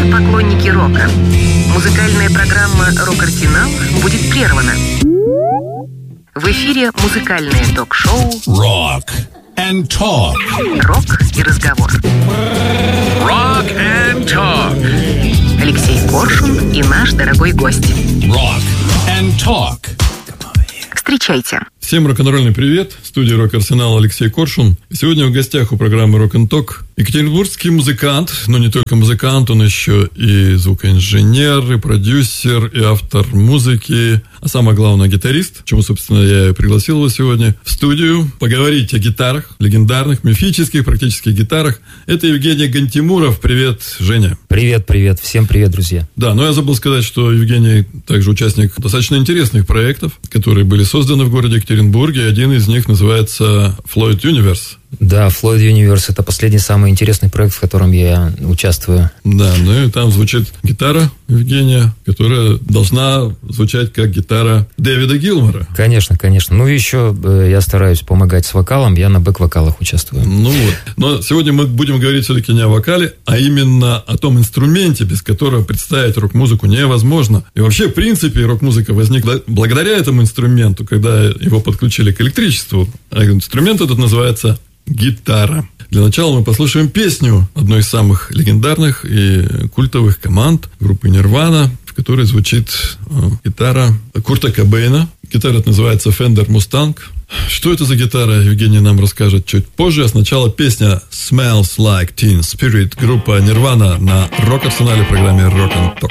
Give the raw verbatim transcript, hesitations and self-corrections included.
Уважаемые поклонники рока, музыкальная программа «Рок-Арсенал» будет прервана. В эфире музыкальное ток-шоу Rock and Talk. «Рок и разговор». Rock and Talk. Алексей Коршун и наш дорогой гость. Rock and Talk. Встречайте. Всем рок-н-ролльный привет. В студии «Рок-Арсенал» Алексей Коршун. Сегодня в гостях у программы «Rock and Talk» екатеринбургский музыкант, но не только музыкант, он еще и звукоинженер, и продюсер, и автор музыки, а самое главное гитарист, чему, собственно, я и пригласил его сегодня в студию поговорить о гитарах, легендарных, мифических практически гитарах. Это Евгений Гантимуров. Привет, Женя. Привет, привет. Всем привет, друзья. Да, но я забыл сказать, что Евгений также участник достаточно интересных проектов, которые были созданы в городе Екатеринбурге. Один из них называется Floyd Universe. Да, Floyd Universe – это последний самый интересный проект, в котором я участвую. Да, ну и там звучит гитара Евгения, которая должна звучать как гитара Дэвида Гилмора. Конечно, конечно. Ну, еще я стараюсь помогать с вокалом, я на бэк-вокалах участвую. Ну вот. Но сегодня мы будем говорить все-таки не о вокале, а именно о том инструменте, без которого представить рок-музыку невозможно. И вообще, в принципе, рок-музыка возникла благодаря этому инструменту, когда его подключили к электричеству. А инструмент этот называется гитара. Для начала мы послушаем песню одной из самых легендарных и культовых команд группы Nirvana, в которой звучит э, гитара Курта Кобейна. Гитара называется Fender Mustang. Что это за гитара, Евгений нам расскажет чуть позже. А сначала песня Smells Like Teen Spirit, группа Nirvana на Рок-Арсенале в программе Rock and Talk.